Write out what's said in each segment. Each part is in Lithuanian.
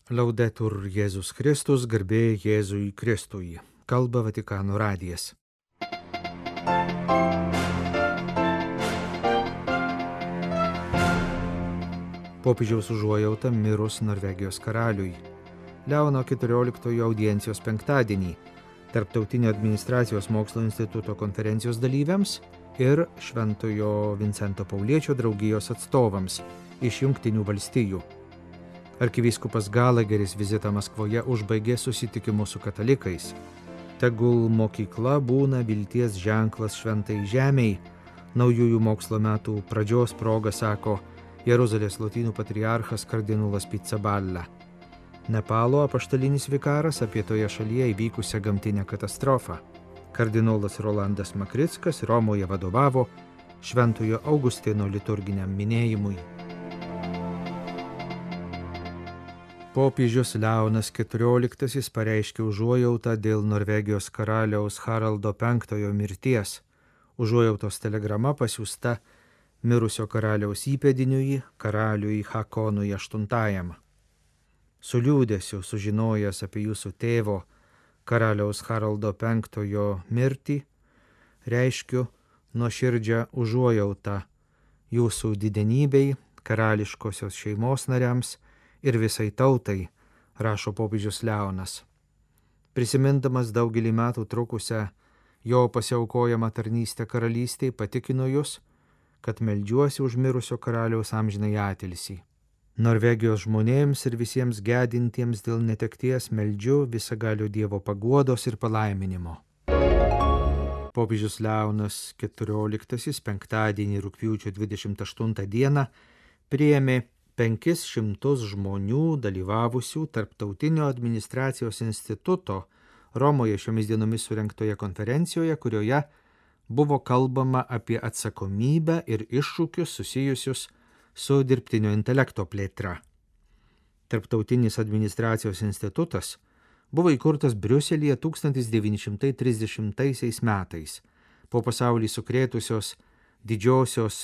Laudetur Jėzus Kristus, garbė Jėzui Kristui. Kalba Vatikano radijas. Popiežiaus užuojauta mirus Norvegijos karaliui. Leono XIV audiencijos penktadienį Tarptautinio administracijos mokslo instituto konferencijos dalyviams ir Šventojo Vincento Pauliečio draugijos atstovams iš Jungtinių valstijų. Arkivyskupas Galageris vizitą Maskvoje užbaigė susitikimu su katalikais. Tegul mokykla būna vilties ženklas šventai žemei, naujųjų mokslo metų pradžios proga sako Jeruzalės lotynų patriarchas kardinolas Pizzaballa. Nepalo apaštalinis vikaras apie toje šalyje įvykusią gamtinę katastrofą. Kardinolas Rolandas Makrickas Romoje vadovavo Šventojo Augustino liturginiam minėjimui. Popiežius Leonas XIV pareiškė užuojautą dėl Norvegijos karaliaus Haraldo V mirties. Užuojautos telegrama pasiųsta mirusio karaliaus įpėdiniui, karaliui Hakonui VIII. Su liūdesiu sužinojęs apie jūsų tėvo, karaliaus Haraldo V mirtį, reiškiu nuoširdžią užuojautą jūsų didenybei, karališkosios šeimos nariams ir visai tautai, rašo popiežius Leonas. Prisimindamas daugelį metų trukusią jo pasiaukojamą tarnystę karalystei, patikino jūs, kad meldžiuosi už mirusio karaliaus amžinąjį atilsį. Norvegijos žmonėms ir visiems gedintiems dėl netekties meldžiu visagalio Dievo paguodos ir palaiminimo. Popiežius Leonas XIV penktadienį rugpjūčio 28 dieną priėmė 500 žmonių dalyvavusių Tarptautinio administracijos instituto Romoje šiomis dienomis surengtoje konferencijoje, kurioje buvo kalbama apie atsakomybę ir iššūkius susijusius su dirbtinio intelekto plėtra. Tarptautinis administracijos institutas buvo įkurtas Briuselyje 1930 metais po pasaulį sukrėtusios didžiosios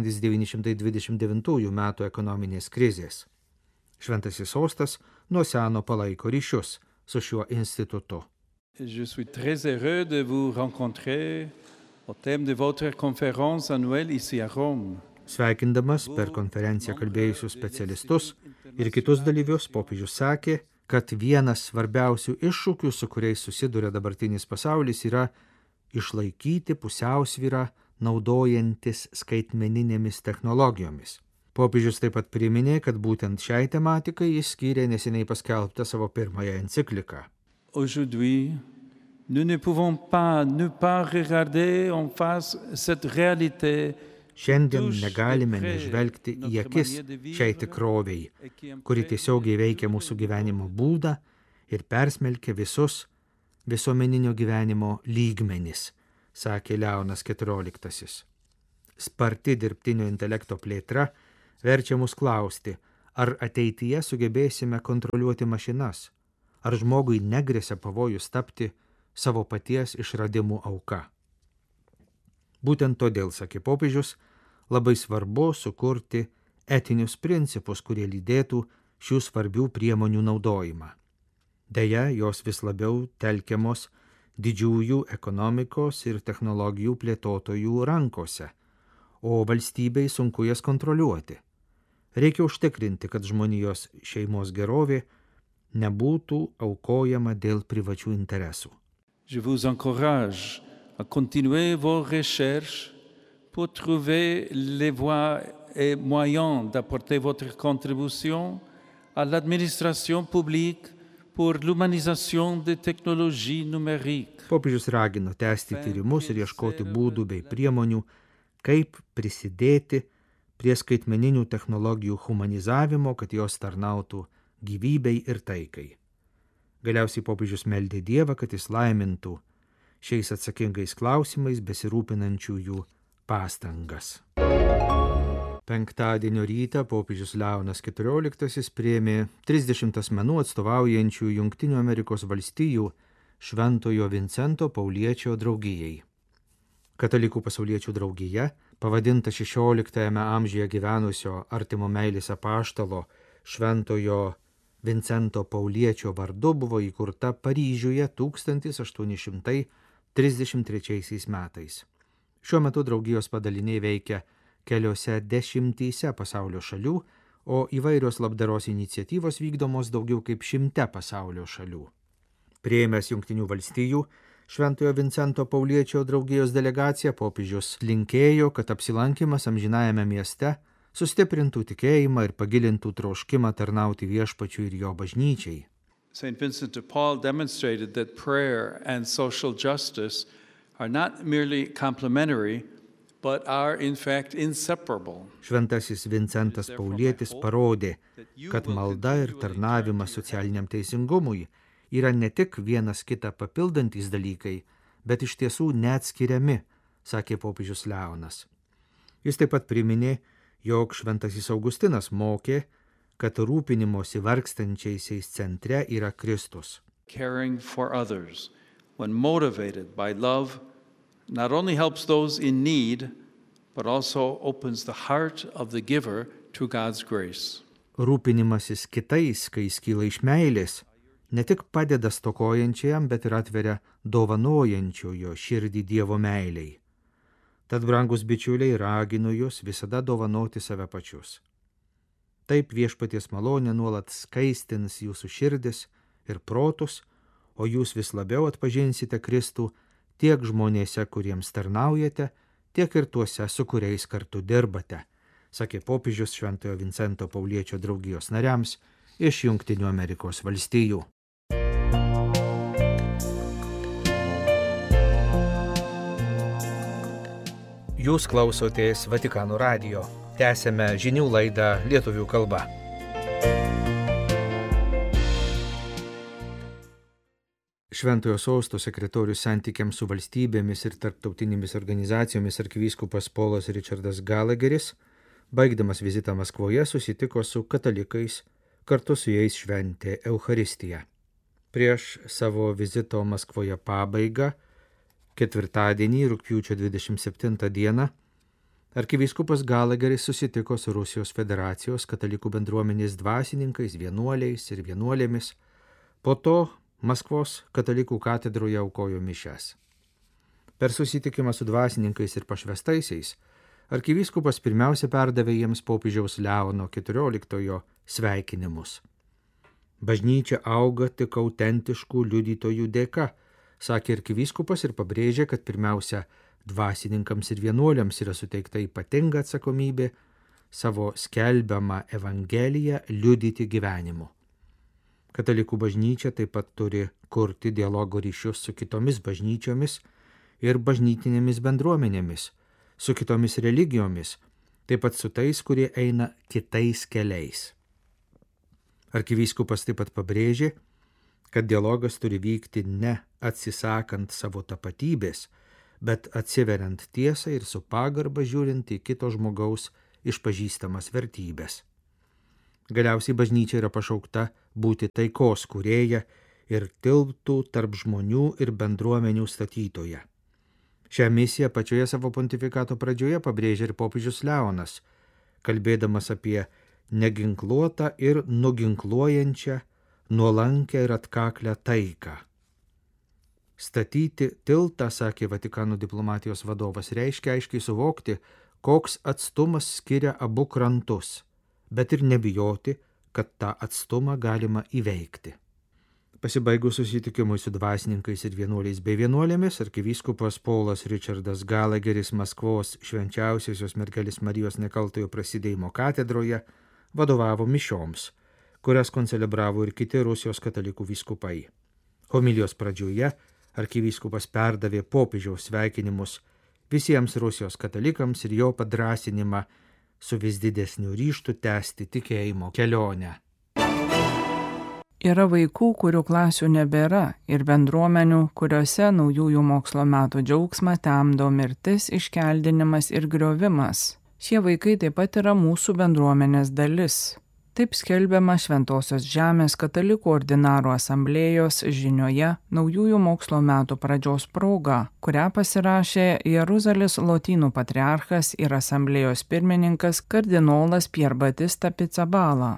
1929 metų ekonominės krizės. Šventasis sostas nuo seno palaiko ryšius su šiuo institutu. Je suis très heureux de vous rencontrer au thème de votre conférence annuelle ici à Rome. Sveikindamas per konferenciją kalbėjusius specialistus ir kitus dalyvius, popiežius sakė, kad vienas svarbiausių iššūkių, su kuriais susiduria dabartinis pasaulis, yra išlaikyti pusiausvyrą naudojantis skaitmeninėmis technologijomis. Popiežius taip pat priminė, kad būtent šiai tematikai jis skyrė neseniai paskelbtą savo pirmąją encikliką. Aujourd'hui, nous ne pouvons pas ne pas regarder en face cette réalité. Šiandien negalime nežvelgti į akis šiai tikrovei, kuri tiesiogiai veikia mūsų gyvenimo būdą ir persmelkia visus visuomeninio gyvenimo lygmenis, sakė Leonas XIV. Sparti dirbtinio intelekto plėtra verčia mus klausti, ar ateityje sugebėsime kontroliuoti mašinas, ar žmogui negresia pavojus tapti savo paties išradimų auka. Būtent todėl, sakė popiežius, labai svarbu sukurti etinius principus, kurie lydėtų šių svarbių priemonių naudojimą. Deja, jos vis labiau telkiamos didžiųjų ekonomikos ir technologijų plėtotojų rankose, o valstybei sunku jas kontroliuoti. Reikia užtikrinti, kad žmonijos šeimos gerovė nebūtų aukojama dėl privačių interesų. Je vous encourage à continuer vos recherches pour trouver les voies et moyens d'apporter votre contribution à l'administration publique pour l'humanisation des technologies numériques. Popiežius ragino tęsti tyrimus ir ieškoti būdų bei priemonių, kaip prisidėti prie skaitmeninių technologijų humanizavimo, kad jos tarnautų gyvybei ir taikai. Galiausiai popiežius meldė Dievą, kad jis laimintų šiais atsakingais klausimais besirūpinančiųjų pastangas. Penktadienio rytą popiežius Leonas XIV priėmė 30 asmenų atstovaujančių Jungtinių Amerikos valstijų Šventojo Vincento Pauliečio draugijai. Katalikų pasauliečių draugija, pavadinta 16 amžiuje gyvenusio artimo meilės apaštalo Šventojo Vincento Pauliečio vardu buvo įkurta Paryžiuje 1833 metais. Šiuo metu draugijos padaliniai veikia keliose 10 pasaulio šalių, o įvairios labdaros iniciatyvos vykdomos daugiau kaip 100 pasaulio šalių. Priėmęs Jungtinių valstijų Šventojo Vincento Pauliečio draugijos delegacija, popiežius linkėjo, kad apsilankymas amžinajame mieste sustiprintų tikėjimą ir pagilintų troškimą tarnauti Viešpačiui ir jo bažnyčiai. St. Vincent de Paul demonstrated that prayer and social justice are not merely complementary, but are in fact inseparable. Šventasis Vincentas Paulietis parodė, kad malda ir tarnavimas socialiniam teisingumui yra ne tik vienas kitą papildantis dalykai, bet iš tiesų neatskiriami, sakė popiežius Leonas. Jis taip pat priminė, jog šventasis Augustinas mokė, kad rūpinimosi vargstančiaisiais centre yra Kristus. Caring for others, when motivated by love, not only helps those in need, but also opens the heart of the giver to God's grace. Rūpinimasis kitais, kai skyla iš meilės, ne tik padeda stokojančiam, bet ir atveria dovanojančiojo širdį Dievo meiliai. Tad, brangus bičiuliai, raginu jūs visada dovanoti save pačius. Taip Viešpaties malonė nuolat skaistins jūsų širdis ir protus, o jūs vis labiau atpažinsite Kristų tiek žmonėse, kuriems tarnaujate, tiek ir tuose, su kuriais kartu dirbate, sakė popiežius Šventojo Vincento Pauliečio draugijos nariams iš Jungtinių Amerikos valstijų. Jūs klausotės Vatikano radijo. Tęsėme žinių laidą lietuvių kalba. Šventojo sosto sekretorius santykiams su valstybėmis ir tarptautinėmis organizacijomis arkivyskupas Polas Richardas Gallagheris, baigdamas vizitą Maskvoje, susitiko su katalikais, kartu su jais šventė Eucharistiją. Prieš savo vizito Maskvoje pabaigą, ketvirtadienį, rugpjūčio 27 dieną, arkivyskupas Gallagheris susitiko su Rusijos federacijos katalikų bendruomenės dvasininkais, vienuoliais ir vienuolėmis. Po to Maskvos katalikų katedroje aukojo mišias. Per susitikimą su dvasininkais ir pašvestaisiais, arkivyskupas pirmiausia perdavė jiems popiežiaus Leono XIV sveikinimus. Bažnyčia auga tik autentiškų liudytojų dėka, sakė arkivyskupas ir pabrėžė, kad pirmiausia dvasininkams ir vienuoliams yra suteikta ypatinga atsakomybė savo skelbiamą Evangeliją liudyti gyvenimu. Katalikų bažnyčia taip pat turi kurti dialogo ryšius su kitomis bažnyčiomis ir bažnytinėmis bendruomenėmis, su kitomis religijomis, taip pat su tais, kurie eina kitais keliais. Arkivyskupas taip pat pabrėžė, kad dialogas turi vykti ne atsisakant savo tapatybės, bet atsiveriant tiesą ir su pagarba žiūrint į kito žmogaus išpažįstamas vertybės. Galiausiai bažnyčia yra pašaukta būti taikos kūrėja ir tiltų tarp žmonių ir bendruomenių statytoja. Šią misiją pačioje savo pontifikato pradžioje pabrėžė ir popiežius Leonas, kalbėdamas apie neginkluotą ir nuginkluojančią, nuolankę ir atkaklę taiką. Statyti tiltą, sakė Vatikano diplomatijos vadovas, reiškia aiškiai suvokti, koks atstumas skiria abu krantus, bet ir nebijoti, kad tą atstumą galima įveikti. Pasibaigus susitikimui su dvasininkais ir vienuoliais bei vienuolėmis, arkivyskupas Polas Richardas Gallagheris Maskvos švenčiausiosios mergelės Marijos nekaltojo prasidėjimo katedroje vadovavo mišioms, kurias koncelebravo ir kiti Rusijos katalikų vyskupai. Homilijos pradžioje arkivyskupas perdavė popiežiaus sveikinimus visiems Rusijos katalikams ir jo padrąsinimą su vis didesniu ryžtu tęsti tikėjimo kelionę. Yra vaikų, kurių klasių nebėra, ir bendruomenių, kuriuose naujųjų mokslo metų džiaugsmą temdo mirtis, iškeldinimas ir griovimas. Šie vaikai taip pat yra mūsų bendruomenės dalis. Taip skelbiama Šventosios Žemės katalikų ordinarų asamblėjos žinioje naujųjų mokslo metų pradžios proga, kurią pasirašė Jeruzalės lotynų patriarchas ir asamblėjos pirmininkas kardinolas Pierbatista Pizzabala.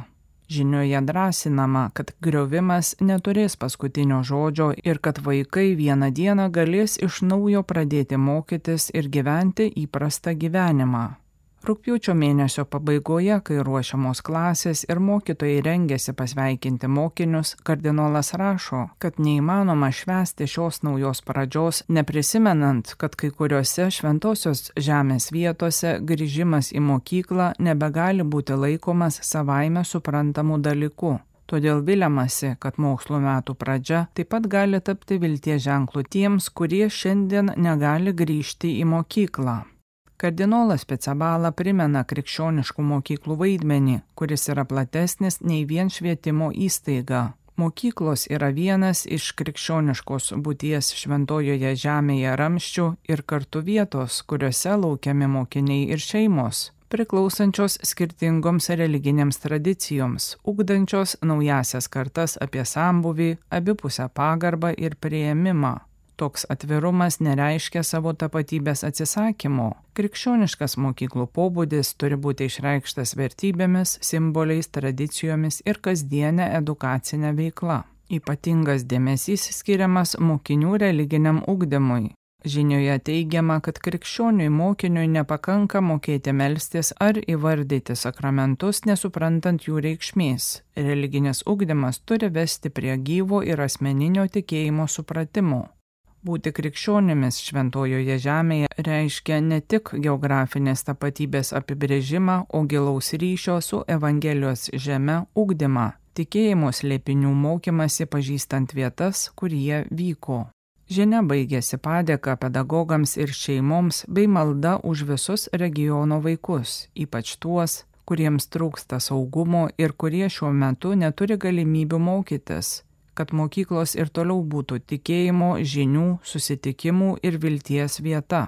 Žinioje drąsinama, kad griovimas neturės paskutinio žodžio ir kad vaikai vieną dieną galės iš naujo pradėti mokytis ir gyventi įprastą gyvenimą. Rugpjūčio mėnesio pabaigoje, kai ruošiamos klasės ir mokytojai rengiasi pasveikinti mokinius, kardinolas rašo, kad neįmanoma švęsti šios naujos pradžios, neprisimenant, kad kai kuriuose šventosios žemės vietose grįžimas į mokyklą nebegali būti laikomas savaime suprantamų dalykų. Todėl viliamasi, kad mokslo metų pradžia taip pat gali tapti vilties ženklu tiems, kurie šiandien negali grįžti į mokyklą. Kardinolas Pizzaballa primena krikščioniškų mokyklų vaidmenį, kuris yra platesnis nei vien švietimo įstaiga. Mokyklos yra vienas iš krikščioniškos būties šventojoje žemėje ramsčių ir kartu vietos, kuriuose laukiami mokiniai ir šeimos, priklausančios skirtingoms religinėms tradicijoms, ugdančios naujasias kartas apie sambūvį, abipusę pagarbą ir priėmimą. Toks atvirumas nereiškia savo tapatybės atsisakymo. Krikščioniškas mokyklų pobūdis turi būti išreikštas vertybėmis, simboliais, tradicijomis ir kasdienė edukacinė veikla. Ypatingas dėmesys skiriamas mokinių religiniam ugdymui. Žinioje teigiama, kad krikščioniui mokiniui nepakanka mokėti melstis ar įvardyti sakramentus, nesuprantant jų reikšmės. Religinis ugdymas turi vesti prie gyvo ir asmeninio tikėjimo supratimo. Būti krikščionimis šventojoje žemėje reiškia ne tik geografinės tapatybės apibrėžimą, o gilaus ryšio su Evangelijos žeme ugdymą, tikėjimo slėpinių mokymasi pažįstant vietas, kur jie vyko. Žinia baigėsi padėka pedagogams ir šeimoms bei malda už visus regiono vaikus, ypač tuos, kuriems trūksta saugumo ir kurie šiuo metu neturi galimybių mokytis, kad mokyklos ir toliau būtų tikėjimo, žinių, susitikimų ir vilties vieta.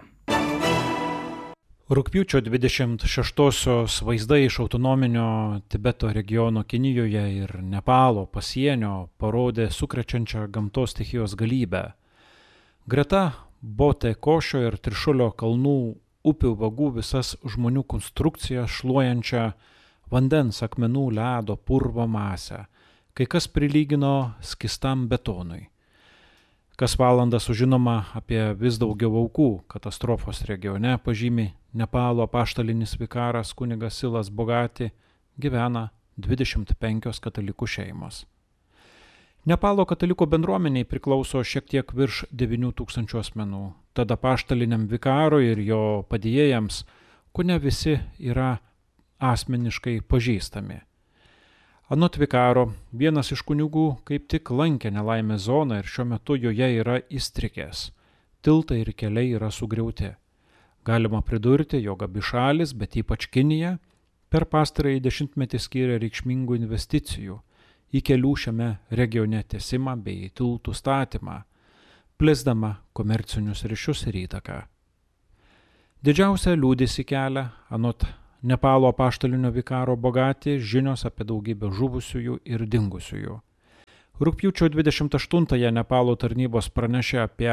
Rugpjūčio 26-osios vaizdai iš autonominio Tibeto regiono Kinijoje ir Nepalo pasienio parodė sukrečiančią gamtos stichijos galybę. Greta Bote Košio ir Trišulio kalnų upių vagų visas žmonių konstrukcijas šluojančią vandens, akmenų, ledo, purvo masę. Kai kas prilygino skystam betonui. Kas valandą sužinoma apie vis daugiau aukų katastrofos regione, pažymi Nepalo apaštalinis vikaras kunigas Silas Bogati, gyvena 25 katalikų šeimos. Nepalo katalikų bendruomeniai priklauso šiek tiek virš 9000 asmenų. Tada apaštaliniam vikarui ir jo padėjėjams kone visi yra asmeniškai pažįstami. Anot vikaro, vienas iš kunigų kaip tik lankė nelaimės zoną ir šiuo metu joje yra įstrigęs. Tiltai ir keliai yra sugriauti. Galima pridurti, jog abi šalis, bet ypač Kinija, per pastarąjį dešimtmetį skyrė reikšmingų investicijų į kelių šiame regione tęsimą bei tiltų statymą, plėsdama komercinius ryšius ir įtaką. Didžiausia liūdesį kelia, anot Nepalo apaštalinio vikaro Bogati, žinios apie daugybę žuvusiųjų ir dingusiųjų. Rugpjūčio 28-ąją Nepalo tarnybos pranešė apie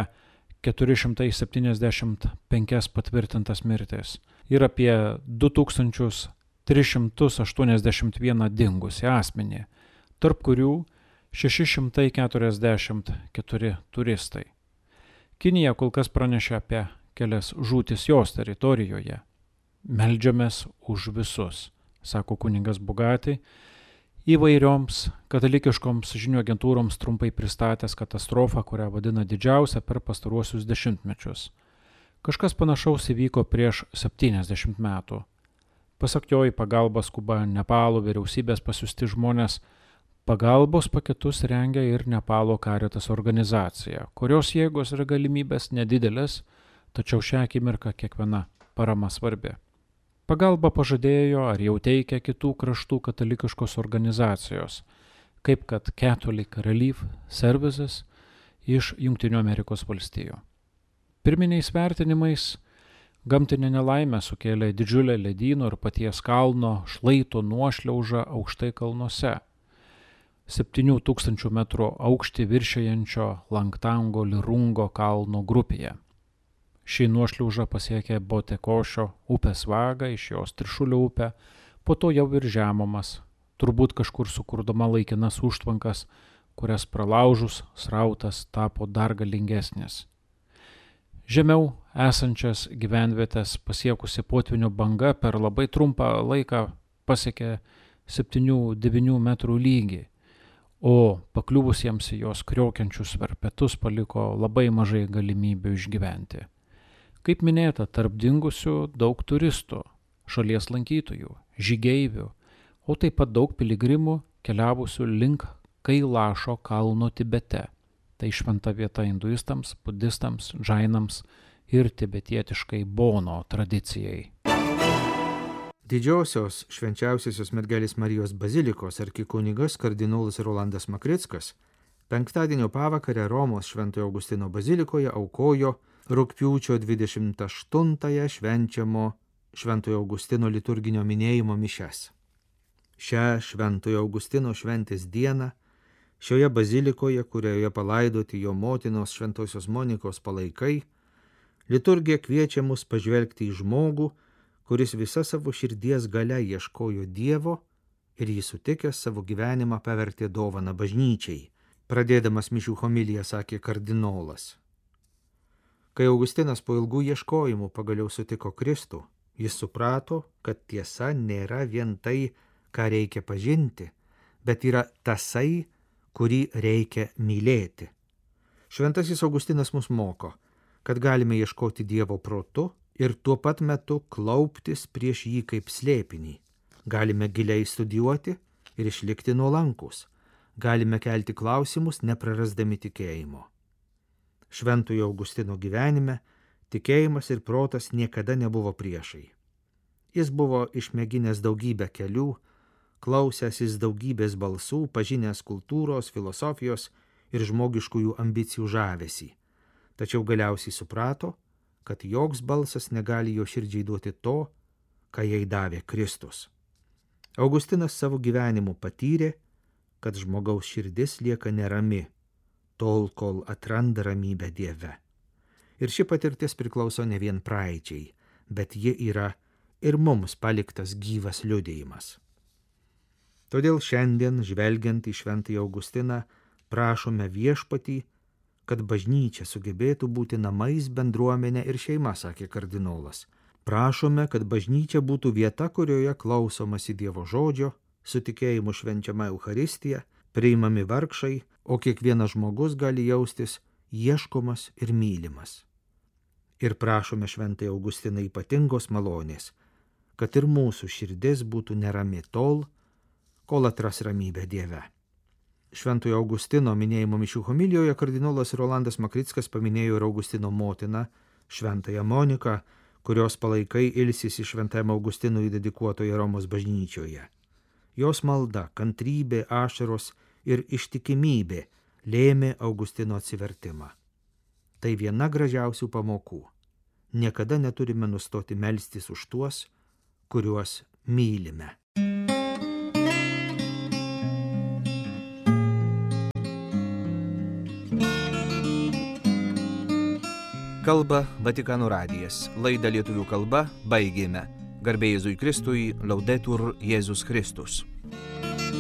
475 patvirtintas mirtis ir apie 2381 dingusį asmenį, tarp kurių 644 turistai. Kinija kol kas pranešė apie kelias žūtis jos teritorijoje. Meldžiamės už visus, sako kunigas Bogati, įvairioms katalikiškoms žinių agentūroms trumpai pristatęs katastrofą, kurią vadina didžiausia per pastaruosius dešimtmečius. Kažkas panašaus įvyko prieš 70 metų. Pasak jo, į pagalbą skuba Nepalo vyriausybės pasiųsti žmonės. Pagalbos paketus rengia ir Nepalo Caritas organizacija, kurios jėgos ir galimybės nedidelės, tačiau šią akimirką kiekviena parama svarbi. Pagalba pažadėjo ar jau teikia kitų kraštų katalikiškos organizacijos, kaip kad Catholic Relief Services iš Jungtinių Amerikos valstijų. Pirminiais vertinimais gamtinė nelaimė sukėlė didžiulę ledynų ir paties kalno šlaito nuošliaužą aukštai kalnuose, 7000 metrų aukštį viršijančio Langtango Lirungo kalno grupėje. Ši nuošliauža pasiekė Bote Košio upės vagą, iš jos Trišulio upę, po to jau ir žemumas turbūt kažkur sukurdama laikinas užtvankas, kurias pralaužus srautas tapo dar galingesnis. Žemiau esančias gyvenvietės pasiekusi potvynių banga per labai trumpą laiką pasiekė 7-9 metrų lygį, o pakliuvusiems į jos kriokiančius verpetus paliko labai mažai galimybių išgyventi. Kaip minėta, tarp dingusių daug turistų, šalies lankytojų, žygeivių, o taip pat daug piligrimų keliavusių link Kailašo kalno Tibete. Tai šventa vieta hinduistams, budistams, džainams ir tibetietiškai Bono tradicijai. Didžiosios švenčiausiosios mergelės Marijos bazilikos arkikunigas kardinolas Rolandas Makrickas penktadienio pavakarę Romos Šventojo Augustino bazilikoje aukojo rugpjūčio 28-ąją švenčiamo Šventojo Augustino liturginio minėjimo mišias. Šią Šventojo Augustino šventės dieną šioje bazilikoje, kurioje palaidoti jo motinos Šventosios Monikos palaikai, liturgija kviečia mus pažvelgti į žmogų, kuris visa savo širdies galia ieškojo Dievo ir jį sutikęs savo gyvenimą pavertė dovaną bažnyčiai. Pradėdamas mišių homiliją sakė kardinolas. Kai Augustinas po ilgų ieškojimų pagaliau sutiko Kristų, jis suprato, kad tiesa nėra vien tai, ką reikia pažinti, bet yra tasai, kurį reikia mylėti. Šventasis Augustinas mus moko, kad galime ieškoti Dievo protu ir tuo pat metu klauptis prieš jį kaip slėpinį. Galime giliai studijuoti ir išlikti nuolankus. Galime kelti klausimus, neprarasdami tikėjimo. Šventojo Augustino gyvenime tikėjimas ir protas niekada nebuvo priešai. Jis buvo išmėginęs daugybę kelių, klausęsis daugybės balsų, pažinęs kultūros, filosofijos ir žmogiškųjų ambicijų žavesį. Tačiau galiausiai suprato, kad joks balsas negali jo širdžiai duoti to, ką jai davė Kristus. Augustinas savo gyvenimu patyrė, kad žmogaus širdis lieka nerami, tol kol atranda ramybę Dieve. Ir ši patirtis priklauso ne vien praeičiai, bet ji yra ir mums paliktas gyvas liudijimas. Todėl šiandien, žvelgiant į Šventąjį Augustiną, prašome Viešpatį, kad bažnyčia sugebėtų būti namais, bendruomenė ir šeima, sakė kardinolas. Prašome, kad bažnyčia būtų vieta, kurioje klausomasi Dievo žodžio, su tikėjimu švenčiama Eucharistija, priimami vargšai, o kiekvienas žmogus gali jaustis ieškomas ir mylimas. Ir prašome Šventąjį Augustiną ypatingos malonės, kad ir mūsų širdis būtų nerami tol, kol atras ramybę Dieve. Šventojo Augustino minėjimo mišių homilijoje kardinolas Rolandas Makrickas paminėjo ir Augustino motiną, Šventąją Moniką, kurios palaikai ilsisi Šventajam Augustinui dedikuotoje Romos bažnyčioje. Jos malda, kantrybė, ašaros ir ištikimybė lėmė Augustino atsivertimą. Tai viena gražiausių pamokų. Niekada neturime nustoti melstis už tuos, kuriuos mylime. Kalba Vatikano radijas. Laidą lietuvių kalba baigėme. Garbė Jėzui Kristui, Laudetur Jėzus Kristus.